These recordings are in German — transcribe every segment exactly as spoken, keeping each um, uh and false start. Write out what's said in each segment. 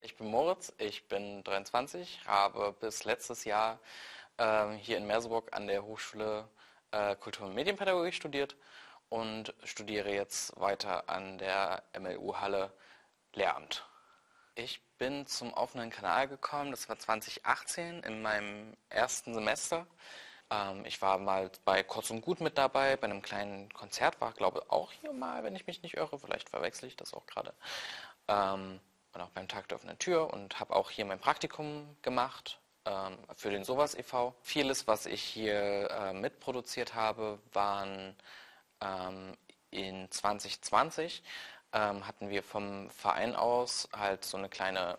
Ich bin Moritz, ich bin dreiundzwanzig, habe bis letztes Jahr ähm, hier in Merseburg an der Hochschule äh, Kultur- und Medienpädagogik studiert und studiere jetzt weiter an der M L U Halle Lehramt. Ich bin zum offenen Kanal gekommen, das war zwanzig achtzehn in meinem ersten Semester. Ähm, ich war mal bei Kurz und Gut mit dabei, bei einem kleinen Konzert, war glaube ich auch hier mal, wenn ich mich nicht irre, vielleicht verwechsel ich das auch gerade. Ähm, und auch beim Tag der offenen Tür und habe auch hier mein Praktikum gemacht ähm, für den Sowas e V. Vieles, was ich hier äh, mitproduziert habe, waren ähm, in zwanzig zwanzig ähm, hatten wir vom Verein aus halt so eine kleine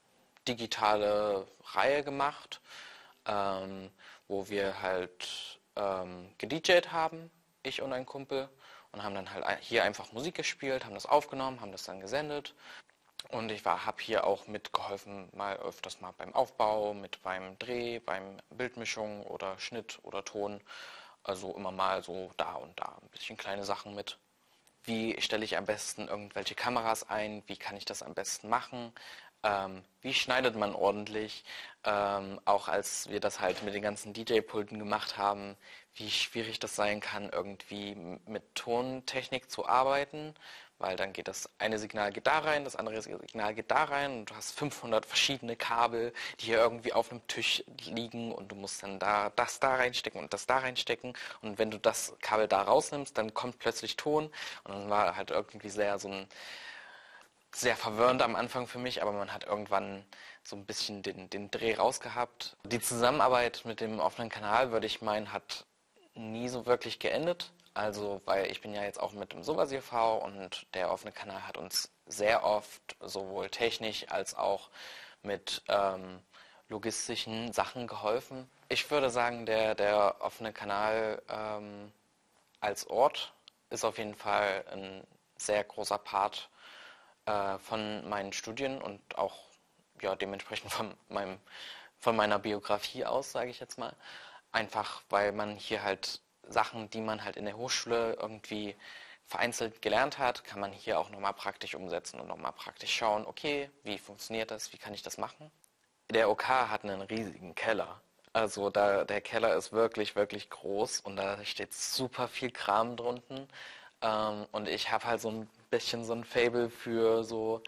digitale Reihe gemacht, ähm, wo wir halt ähm, gedjed haben, ich und ein Kumpel, und haben dann halt hier einfach Musik gespielt, haben das aufgenommen, haben das dann gesendet. Und ich war, habe hier auch mitgeholfen, mal öfters mal beim Aufbau, mit beim Dreh, beim Bildmischung oder Schnitt oder Ton. Also immer mal so da und da ein bisschen kleine Sachen mit. Wie stelle ich am besten irgendwelche Kameras ein? Wie kann ich das am besten machen? Ähm, wie schneidet man ordentlich? Ähm, auch als wir das halt mit den ganzen D J-Pulten gemacht haben, wie schwierig das sein kann, irgendwie mit Tontechnik zu arbeiten, weil dann geht das eine Signal geht da rein, das andere Signal geht da rein und du hast fünfhundert verschiedene Kabel, die hier irgendwie auf einem Tisch liegen und du musst dann da das da reinstecken und das da reinstecken und wenn du das Kabel da rausnimmst, dann kommt plötzlich Ton und dann war halt irgendwie sehr so ein sehr verwirrend am Anfang für mich, aber man hat irgendwann so ein bisschen den, den Dreh rausgehabt. Die Zusammenarbeit mit dem offenen Kanal, würde ich meinen, hat nie so wirklich geendet. Also, weil ich bin ja jetzt auch mit dem Sowas e V und der offene Kanal hat uns sehr oft sowohl technisch als auch mit ähm, logistischen Sachen geholfen. Ich würde sagen, der, der offene Kanal ähm, als Ort ist auf jeden Fall ein sehr großer Part äh, von meinen Studien und auch ja, dementsprechend von, meinem, von meiner Biografie aus, sage ich jetzt mal. Einfach weil man hier halt Sachen, die man halt in der Hochschule irgendwie vereinzelt gelernt hat, kann man hier auch nochmal praktisch umsetzen und nochmal praktisch schauen, okay, wie funktioniert das, wie kann ich das machen. Der O K hat einen riesigen Keller. Also da, der Keller ist wirklich, wirklich groß und da steht super viel Kram drunten. Ähm, und ich habe halt so ein bisschen so ein Faible für so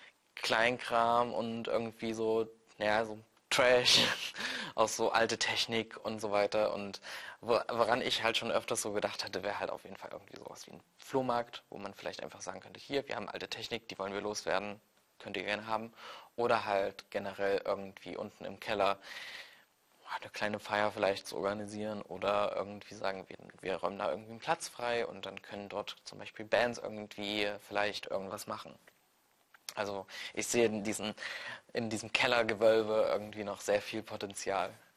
Kleinkram und irgendwie so, ja, so Trash aus so alte Technik und so weiter. Und woran ich halt schon öfters so gedacht hatte, wäre halt auf jeden Fall irgendwie sowas wie ein Flohmarkt, wo man vielleicht einfach sagen könnte, hier, wir haben alte Technik, die wollen wir loswerden, könnt ihr gerne haben. Oder halt generell irgendwie unten im Keller eine kleine Feier vielleicht zu organisieren oder irgendwie sagen, wir, wir räumen da irgendwie einen Platz frei und dann können dort zum Beispiel Bands irgendwie vielleicht irgendwas machen. Also ich sehe in, diesen, in diesem Kellergewölbe irgendwie noch sehr viel Potenzial.